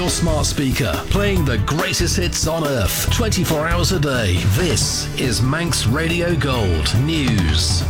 your smart speaker, playing the greatest hits on earth, 24 hours a day. This is Manx Radio Gold News.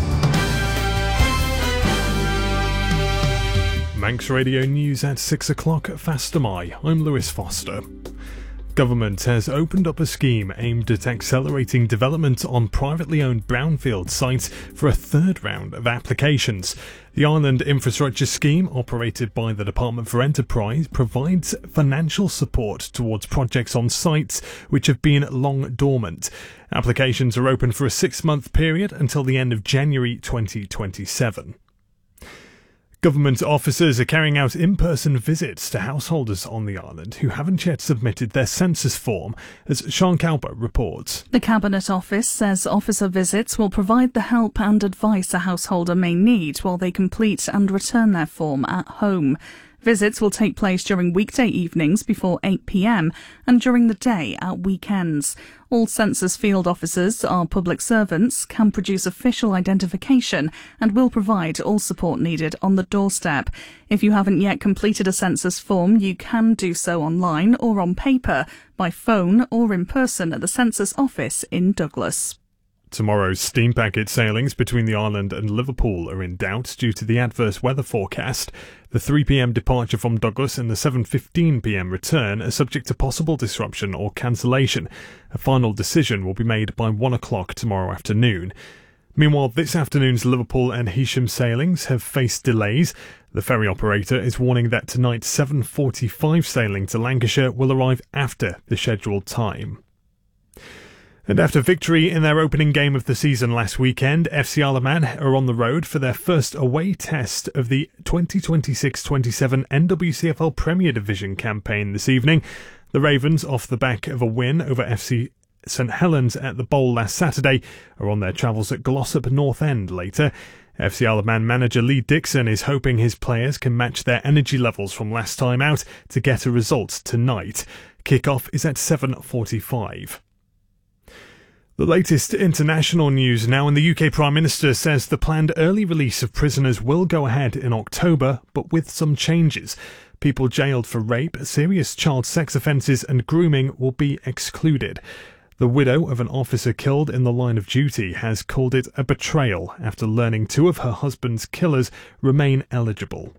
Manx Radio News at 6 o'clock. Fastamai. I'm Lewis Foster. Government has opened up a scheme aimed at accelerating development on privately owned brownfield sites for a third round of applications. The Island Infrastructure Scheme, operated by the Department for Enterprise, provides financial support towards projects on sites which have been long dormant. Applications are open for a 6-month period until the end of January 2027. Government officers are carrying out in-person visits to householders on the island who haven't yet submitted their census form, as Sean Cowper reports. The Cabinet Office says officer visits will provide the help and advice a householder may need while they complete and return their form at home. Visits will take place during weekday evenings before 8 p.m. and during the day at weekends. All census field officers are public servants, can produce official identification and will provide all support needed on the doorstep. If you haven't yet completed a census form, you can do so online or on paper, by phone or in person at the census office in Douglas. Tomorrow's steam packet sailings between the island and Liverpool are in doubt due to the adverse weather forecast. The 3 p.m. departure from Douglas and the 7:15 p.m. return are subject to possible disruption or cancellation. A final decision will be made by 1 o'clock tomorrow afternoon. Meanwhile, this afternoon's Liverpool and Heysham sailings have faced delays. The ferry operator is warning that tonight's 7:45 sailing to Lancashire will arrive after the scheduled time. And after victory in their opening game of the season last weekend, FC Isle of Man are on the road for their first away test of the 2026-27 NWCFL Premier Division campaign this evening. The Ravens, off the back of a win over FC St Helens at the Bowl last Saturday, are on their travels at Glossop North End later. FC Isle of Man manager Lee Dixon is hoping his players can match their energy levels from last time out to get a result tonight. Kick-off is at 7:45. The latest international news now, and the UK Prime Minister says the planned early release of prisoners will go ahead in October, but with some changes. People jailed for rape, serious child sex offences and grooming will be excluded. The widow of an officer killed in the line of duty has called it a betrayal after learning 2 of her husband's killers remain eligible.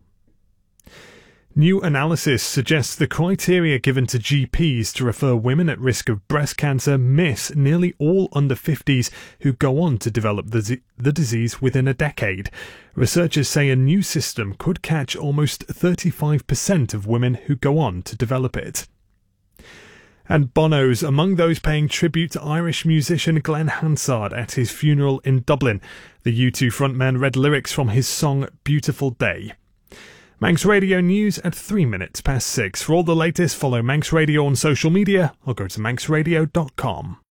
New analysis suggests the criteria given to GPs to refer women at risk of breast cancer miss nearly all under 50s who go on to develop the disease within a decade. Researchers say a new system could catch almost 35% of women who go on to develop it. And Bono's among those paying tribute to Irish musician Glenn Hansard at his funeral in Dublin. The U2 frontman read lyrics from his song Beautiful Day. Manx Radio News at 6:03. For all the latest, follow Manx Radio on social media or go to manxradio.com.